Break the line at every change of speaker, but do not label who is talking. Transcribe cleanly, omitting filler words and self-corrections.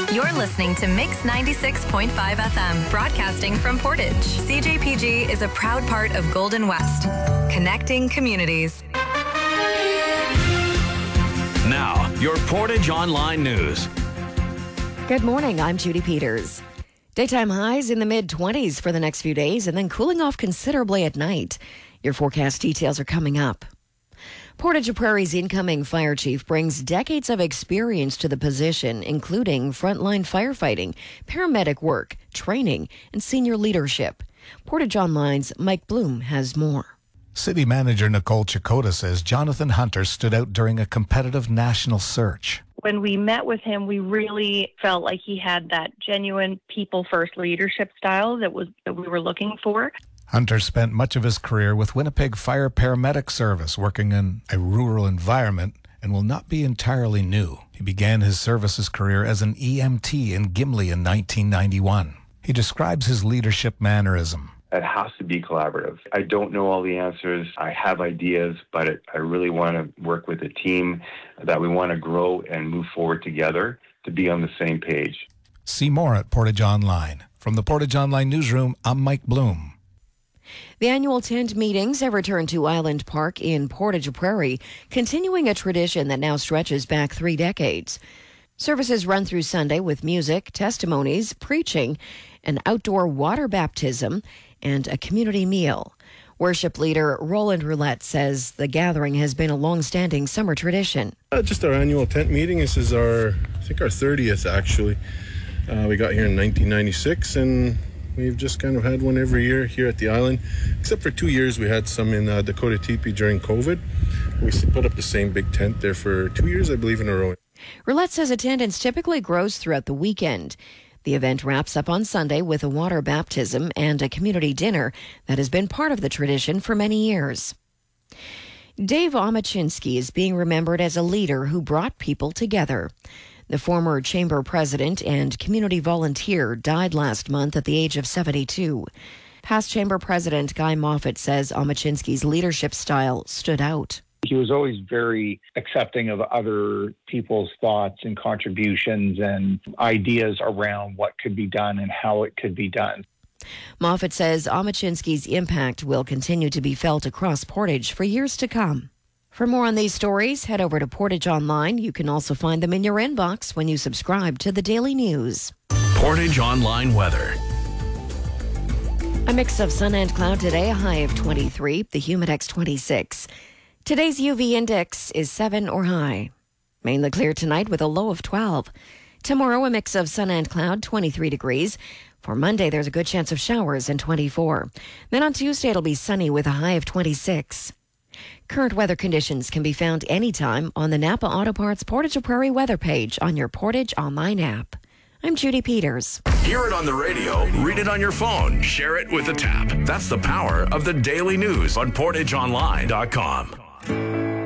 You're listening to Mix 96.5 FM, broadcasting from Portage. CJPG is a proud part of Golden West, connecting communities.
Now, your Portage Online News.
Good morning, I'm Judy Peters. Daytime highs in the mid-20s for the next few days and then cooling off considerably at night. Your forecast details are coming up. Portage Prairie's incoming fire chief brings decades of experience to the position, including frontline firefighting, paramedic work, training, and senior leadership. Portage Online's Mike Bloom has more.
City Manager Nicole Chakota says Jonathan Hunter stood out during a competitive national search.
When we met with him, we really felt like he had that genuine people-first leadership style that we were looking for.
Hunter spent much of his career with Winnipeg Fire Paramedic Service, working in a rural environment, and will not be entirely new. He began his services career as an EMT in Gimli in 1991. He describes his leadership mannerism.
It has to be collaborative. I don't know all the answers. I have ideas, but I really want to work with a team that we want to grow and move forward together to be on the same page.
See more at Portage Online. From the Portage Online newsroom, I'm Mike Bloom.
The annual tent meetings have returned to Island Park in Portage Prairie, continuing a tradition that now stretches back 3 decades. Services run through Sunday with music, testimonies, preaching, an outdoor water baptism, and a community meal. Worship leader Roland Roulette says the gathering has been a long-standing summer tradition.
Just our annual tent meeting. This is our 30th actually. We got here in 1996 and we've just kind of had one every year here at the island, except for 2 years we had some in Dakota Teepee during COVID. We put up the same big tent there for 2 years, I believe, in a row.
Roulette says attendance typically grows throughout the weekend. The event wraps up on Sunday with a water baptism and a community dinner that has been part of the tradition for many years. Dave Omachinsky is being remembered as a leader who brought people together. The former chamber president and community volunteer died last month at the age of 72. Past chamber president Guy Moffat says Omachinsky's leadership style stood out.
He was always very accepting of other people's thoughts and contributions and ideas around what could be done and how it could be done.
Moffat says Omachinsky's impact will continue to be felt across Portage for years to come. For more on these stories, head over to Portage Online. You can also find them in your inbox when you subscribe to the Daily News.
Portage Online weather.
A mix of sun and cloud today, a high of 23, the Humidex 26. Today's UV index is 7 or high. Mainly clear tonight with a low of 12. Tomorrow, a mix of sun and cloud, 23 degrees. For Monday, there's a good chance of showers and 24. Then on Tuesday, it'll be sunny with a high of 26. Current weather conditions can be found anytime on the Napa Auto Parts Portage Prairie weather page on your Portage Online app. I'm Judy Peters.
Hear it on the radio, read it on your phone, share it with a tap. That's the power of the Daily News on PortageOnline.com.